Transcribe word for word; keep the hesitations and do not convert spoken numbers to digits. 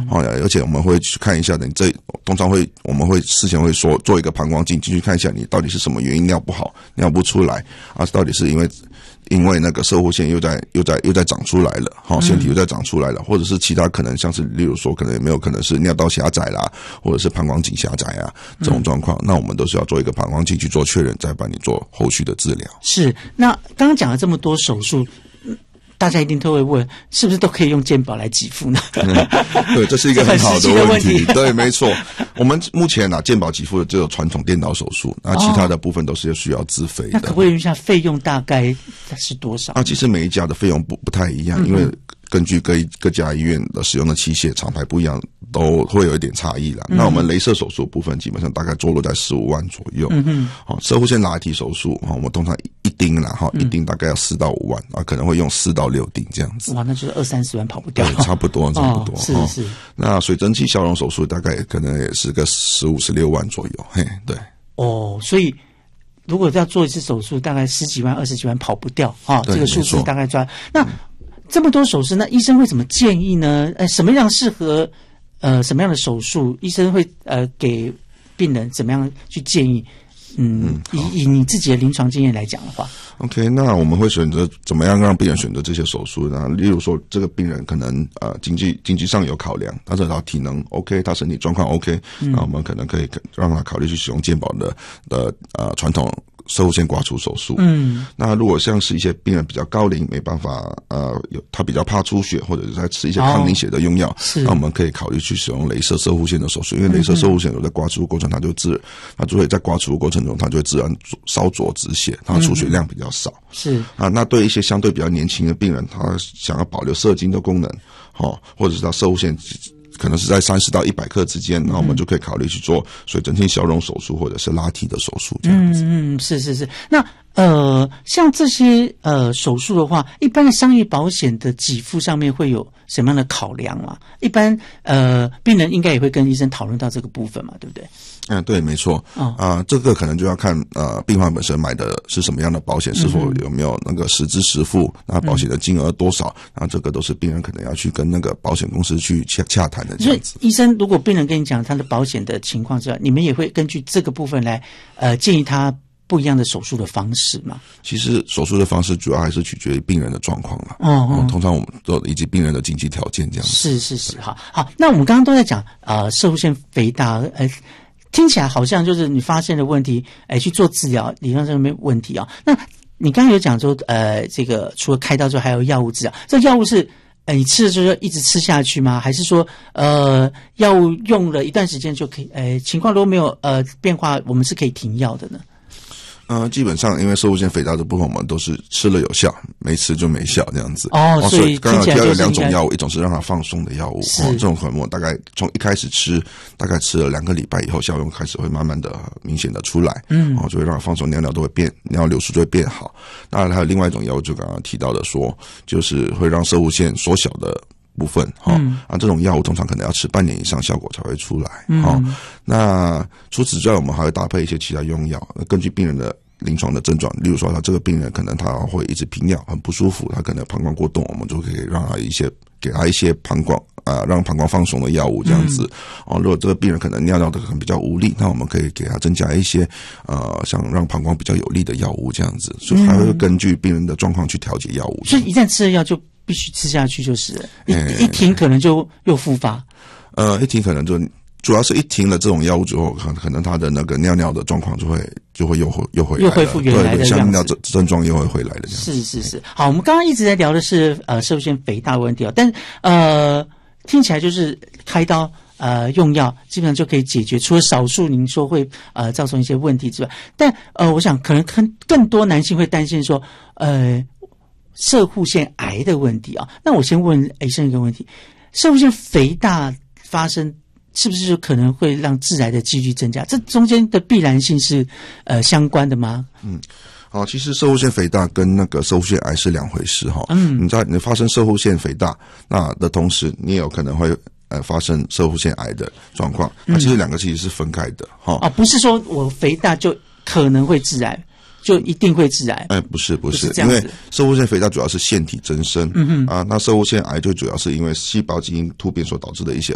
好、哦，而且我们会去看一下你这通常会我们会事前会说做一个膀胱镜进去看一下你到底是什么原因尿不好尿不出来啊，到底是因为因为那个射护腺又在又在又在长出来了，好、哦，腺体又在长出来了，或者是其他可能像是例如说可能有没有可能是尿道狭窄啦，或者是膀胱颈狭窄啊这种状况，那我们都是要做一个膀胱镜去做确认，再帮你做后续的治疗。 是，那刚刚讲了这么多手术。大家一定都会问，是不是都可以用健保来给付呢？ 嗯、对，这是一个很好的问题。对，没错。我们目前啊，健保给付的只有传统电脑手术，那其他的部分都是需要自费的。 那可不可以问一下费用大概是多少？ 啊，其实每一家的费用不不太一样，嗯、因为根据各各家医院的使用的器械厂牌不一样，都会有一点差异啦。嗯、那我们雷射手术部分基本上大概坐落在十五万左右。嗯哼。好，射护腺拉提手术啊，我们通常一钉啦哈，一钉大概要四到五万啊，可能会用四到六钉这样子。 哇，那就是二三十万跑不掉。 对，差不多，差不多。 哦、是是。 那水蒸气消融手术大概可能也是个十五十六万左右。嘿，对。 哦，所以如果要做一次手术，大概十几万、二十几万跑不掉啊、哦。这个数字大概抓。那、嗯、这么多手术，那医生会怎么建议呢？呃，什么样适合呃什么样的手术？医生会呃给病人怎么样去建议？嗯，以以你自己的临床经验来讲的话 ，OK， 那我们会选择怎么样让病人选择这些手术呢？例如说，这个病人可能呃经济经济上有考量，但是他体能 OK， 他身体状况 OK，、嗯、那我们可能可以让他考虑去使用健保的的呃传统射护腺刮除手术。嗯，那如果像是一些病人比较高龄，没办法呃有他比较怕出血，或者是在吃一些抗凝血的用药，是、哦，那我们可以考虑去使用雷射射护腺的手术，因为雷射射护腺有在刮除的过程，它就自它就会在刮除的过程中，它就会自然烧灼止血，它出血量比较少。是啊，那对一些相对比较年轻的病人，他想要保留射精的功能，哦，或者是他射护腺可能是在三十到一百克之间，那我们就可以考虑去做水蒸气消融手术或者是拉提的手术这样子。 嗯嗯，是是是。那呃，像这些呃手术的话，一般的商业保险的给付上面会有什么样的考量嘛？一般呃，病人应该也会跟医生讨论到这个部分嘛，对不对？ 嗯，对，没错。啊、哦呃，这个可能就要看呃病患本身买的是什么样的保险，是否有没有那个实支实付，那保险的金额多少，那、嗯、这个都是病人可能要去跟那个保险公司去洽洽谈的这样子。 所以医生如果病人跟你讲他的保险的情况之外，你们也会根据这个部分来呃建议他不一样的手术的方式嘛？ 其实手术的方式主要还是取决于病人的状况啦。哦、嗯，通常我们都以及病人的经济条件这样子。 是是是，好好。那我们刚刚都在讲呃射护腺肥大，呃。听起来好像就是你发现的问题，哎，去做治疗，理论上没有问题啊、哦。那你刚刚有讲说，呃，这个除了开刀之外，还有药物治疗。这药物是，呃，你吃的时候一直吃下去吗？还是说，呃，药物用了一段时间就可以，呃，情况都没有呃变化，我们是可以停药的呢？ 呃，基本上因为射护腺肥大的部分，我们都是吃了有效，没吃就没效这样子。 哦， 哦所以刚刚提到有两种药物，一种是让它放松的药物，哦，这种可能我大概从一开始吃，大概吃了两个礼拜以后，效用开始会慢慢的明显的出来，嗯，哦，就会让它放松，尿尿都会变，尿流速就会变好。当然还有另外一种药物，就刚刚提到的说，就是会让射护腺缩小的部分哈、嗯、啊，这种药物通常可能要吃半年以上，效果才会出来。嗯，哦，那除此之外，我们还会搭配一些其他用药，根据病人的临床的症状，例如说他这个病人可能他会一直频尿，很不舒服，他可能膀胱过动，我们就可以让他一些给他一些膀胱啊、呃、让膀胱放松的药物这样子。嗯、哦，如果这个病人可能尿尿的可能比较无力，那我们可以给他增加一些呃像让膀胱比较有力的药物这样子，所以还会根据病人的状况去调节药物。 所以一旦吃了药就必须吃下去，就是了一、欸、一停可能就又复发。呃， 一停可能就。主要是一停了这种药物之后，可可能他的那个尿尿的状况就会就会又回又回来又恢复原来的样子， 像尿症状又会回来的这样子。 是是是，好，我们刚刚一直在聊的是呃射护腺肥大的问题哦，但呃听起来就是开刀呃用药基本上就可以解决，除了少数您说会呃造成一些问题之外，但呃我想可能更更多男性会担心说呃射护腺癌的问题啊。那我先问医生一个问题：射护腺肥大发生是不是可能会让致癌的几率增加？这中间的必然性是呃相关的吗？ 嗯，好，其实射护腺肥大跟那个射护腺癌是两回事哈。嗯，你在你发生射护腺肥大那的同时，你也有可能会呃发生射护腺癌的状况。那其实两个其实是分开的哈。啊， 不是说我肥大就可能会致癌。就一定会致癌？ 哎，不是不是，不是因为射护腺肥大主要是腺体增生，嗯哼啊，那射护腺癌就主要是因为细胞基因突变所导致的一些